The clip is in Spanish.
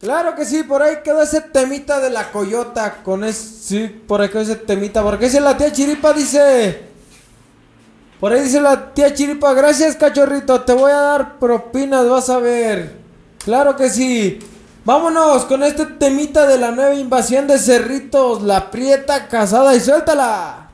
Claro que sí, por ahí quedó ese temita de la coyota. Sí, por ahí quedó ese temita. Porque dice la tía Chiripa, dice. Por ahí dice la tía Chiripa, gracias cachorrito, te voy a dar propinas, vas a ver. Claro que sí. Vámonos con este temita de la nueva invasión de Cerritos, la Prieta Casada y suéltala.